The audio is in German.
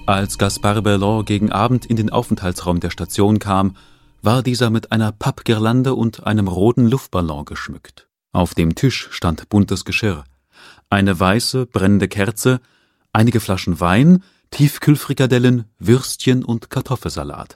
Als Gaspard Berland gegen Abend in den Aufenthaltsraum der Station kam, war dieser mit einer Pappgirlande und einem roten Luftballon geschmückt. Auf dem Tisch stand buntes Geschirr, eine weiße, brennende Kerze, einige Flaschen Wein, Tiefkühlfrikadellen, Würstchen und Kartoffelsalat.